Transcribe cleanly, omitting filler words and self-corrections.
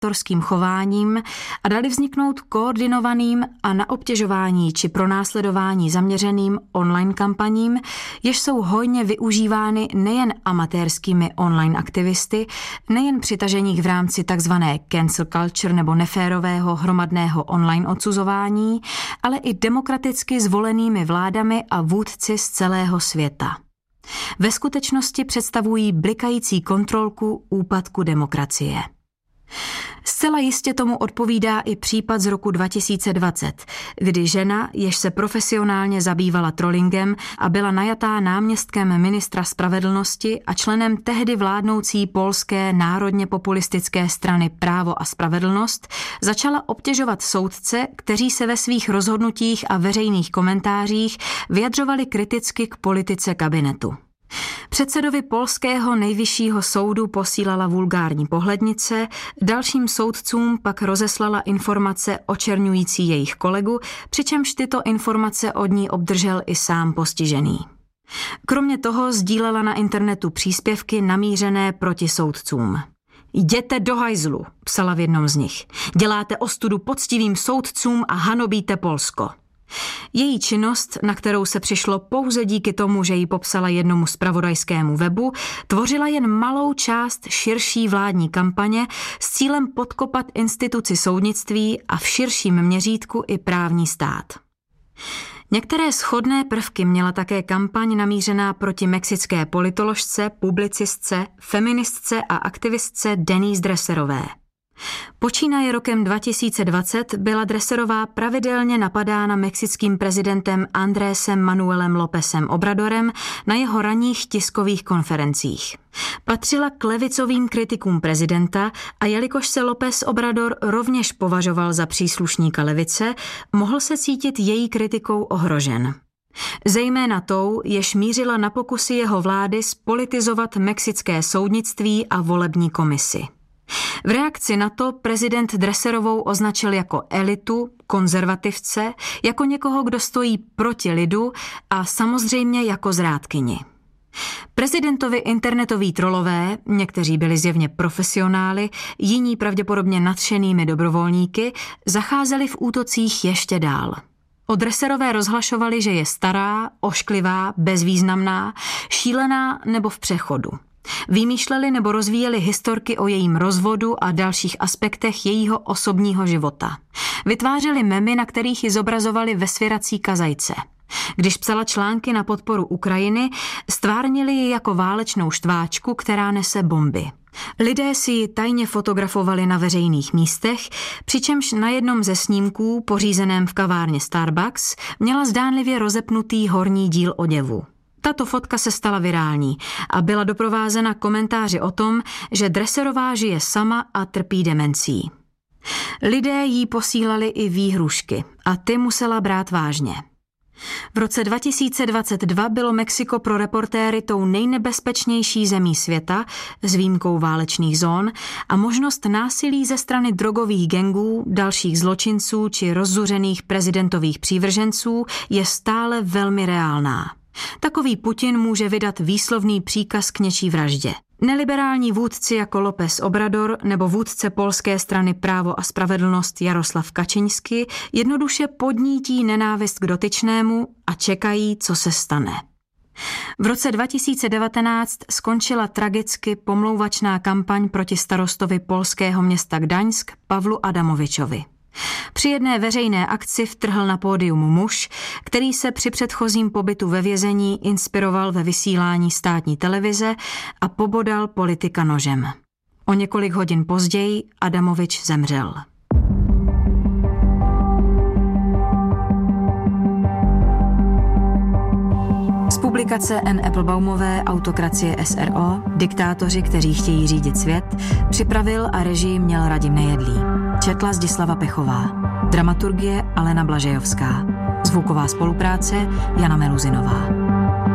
torským chováním a dali vzniknout koordinovaným a na obtěžování či pronásledování zaměřeným online kampaním, jež jsou hojně využívány nejen amatérskými online aktivisty, nejen přitažených v rámci takzvané cancel culture nebo neférového hromadného online odsuzování, ale i demokraticky zvolenými vládami a vůdci z celého světa. Ve skutečnosti představují blikající kontrolku úpadku demokracie. Zcela jistě tomu odpovídá i případ z roku 2020, kdy žena, jež se profesionálně zabývala trollingem a byla najatá náměstkem ministra spravedlnosti a členem tehdy vládnoucí polské národně populistické strany Právo a spravedlnost, začala obtěžovat soudce, kteří se ve svých rozhodnutích a veřejných komentářích vyjadřovali kriticky k politice kabinetu. Předsedovi polského nejvyššího soudu posílala vulgární pohlednice, dalším soudcům pak rozeslala informace očerňující jejich kolegu, přičemž tyto informace od ní obdržel i sám postižený. Kromě toho sdílela na internetu příspěvky namířené proti soudcům. Jděte do hajzlu, psala v jednom z nich. Děláte ostudu poctivým soudcům a hanobíte Polsko. Její činnost, na kterou se přišlo pouze díky tomu, že ji popsala jednomu zpravodajskému webu, tvořila jen malou část širší vládní kampaně s cílem podkopat instituci soudnictví a v širším měřítku i právní stát. Některé shodné prvky měla také kampaň namířená proti mexické politoložce, publicistce, feministce a aktivistce Denise Dresserové. Počínaje rokem 2020 byla Dresserová pravidelně napadána mexickým prezidentem Andrésem Manuelem Lópezem Obradorem na jeho ranních tiskových konferencích. Patřila k levicovým kritikům prezidenta a jelikož se López Obrador rovněž považoval za příslušníka levice, mohl se cítit její kritikou ohrožen. Zejména tou, jež mířila na pokusy jeho vlády spolitizovat mexické soudnictví a volební komisi. V reakci na to prezident Dresserovou označil jako elitu, konzervativce, jako někoho, kdo stojí proti lidu a samozřejmě jako zrádkyni. Prezidentovi internetoví trolové, někteří byli zjevně profesionály, jiní pravděpodobně nadšenými dobrovolníky, zacházeli v útocích ještě dál. O Dresserové rozhlašovali, že je stará, ošklivá, bezvýznamná, šílená nebo v přechodu. Vymýšleli nebo rozvíjeli historky o jejím rozvodu a dalších aspektech jejího osobního života. Vytvářeli memy, na kterých ji zobrazovali ve svěrací kazajce. Když psala články na podporu Ukrajiny, stvárnili ji jako válečnou štváčku, která nese bomby. Lidé si ji tajně fotografovali na veřejných místech, přičemž na jednom ze snímků, pořízeném v kavárně Starbucks, měla zdánlivě rozepnutý horní díl oděvu. Tato fotka se stala virální a byla doprovázena komentáři o tom, že Dresserová žije sama a trpí demencí. Lidé jí posílali i výhrušky a ty musela brát vážně. V roce 2022 bylo Mexiko pro reportéry tou nejnebezpečnější zemí světa, s výjimkou válečných zón, a možnost násilí ze strany drogových gangů, dalších zločinců či rozzuřených prezidentových přívrženců je stále velmi reálná. Takový Putin může vydat výslovný příkaz k něčí vraždě. Neliberální vůdci jako López Obrador nebo vůdce polské strany Právo a spravedlnost Jaroslav Kaczyński jednoduše podnítí nenávist k dotyčnému a čekají, co se stane. V roce 2019 skončila tragicky pomlouvačná kampaň proti starostovi polského města Gdaňsk Pavlu Adamovičovi. Při jedné veřejné akci vtrhl na pódium muž, který se při předchozím pobytu ve vězení inspiroval ve vysílání státní televize a pobodal politika nožem. O několik hodin později Adamovič zemřel. Z publikace N. Applebaumové Autokracie SRO, diktátoři, kteří chtějí řídit svět, připravil a režii měl Radim Nejedlý. Četla Zdislava Pechová. Dramaturgie Alena Blažejovská. Zvuková spolupráce Jana Meluzinová.